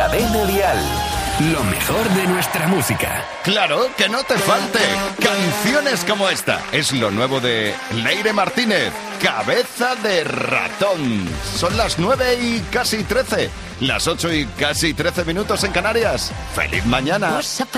Cadena Dial. Lo mejor de nuestra música. Claro, que no te falte. Canciones como esta. Es lo nuevo de Leire Martínez. Cabeza de ratón. Son las 9 y casi 13. Las 8 y casi 13 minutos en Canarias. ¡Feliz mañana!